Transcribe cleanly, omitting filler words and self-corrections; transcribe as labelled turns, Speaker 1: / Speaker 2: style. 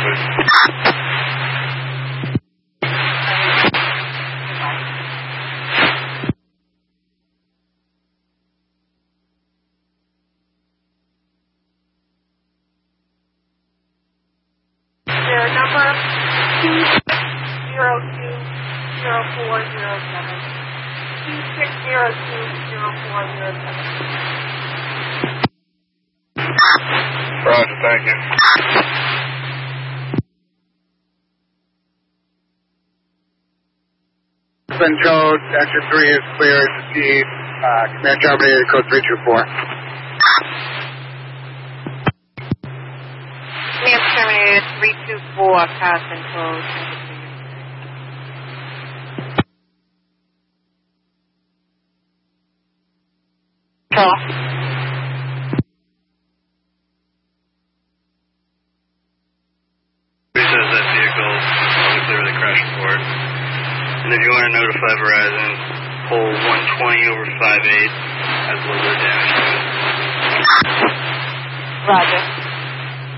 Speaker 1: Their number 26020407. 26020407.
Speaker 2: Roger, thank you.
Speaker 3: Been code, exit 3 is clear to proceed. Command terminated, code 324.
Speaker 1: Command terminated 324, Cosmin code. Talk.
Speaker 2: Who says that vehicle will clear the crash report? And if you want to notify Verizon, pole 120/58 has a little bit of damage to it.
Speaker 1: Roger.